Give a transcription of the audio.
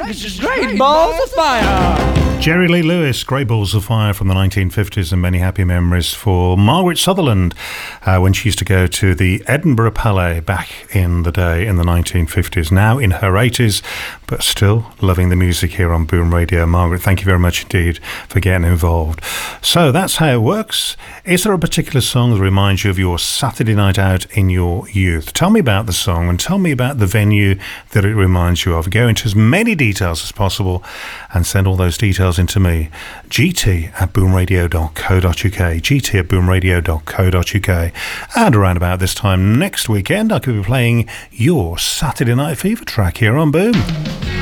This is Great Balls of Fire. Jerry Lee Lewis, Great Balls of Fire from the 1950s, and many happy memories for Margaret Sutherland when she used to go to the Edinburgh Palais back in the day in the 1950s. Now in her 80s, but still loving the music here on Boom Radio. Margaret, thank you very much indeed for getting involved. So that's how it works. Is there a particular song that reminds you of your Saturday night out in your youth? Tell me about the song and tell me about the venue that it reminds you of. Go into as many details as possible and send all those details into me. gt@boomradio.co.uk, gt@boomradio.co.uk. And around about this time next weekend, I could be playing your Saturday Night Fever track here on Boom.